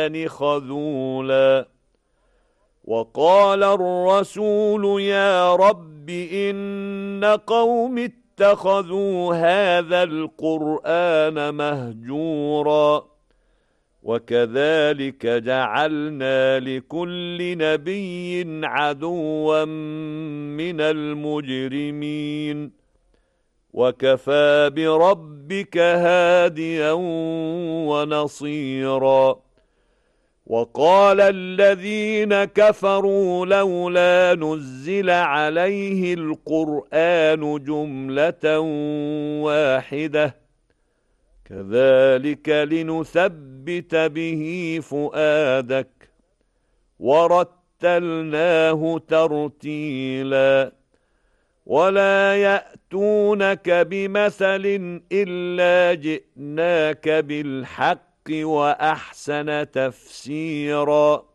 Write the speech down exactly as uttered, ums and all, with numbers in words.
خذولا وقال الرسول يا رب إن قوم اتخذوا هذا القرآن مهجورا وكذلك جعلنا لكل نبي عدوا من المجرمين وكفى بربك هاديا ونصيرا وقال الذين كفروا لولا نزل عليه القرآن جملة واحدة كذلك لنثبت به فؤادك ورتلناه ترتيلا ولا يأتونك بمثل إلا جئناك بالحق وأحسن تفسيرا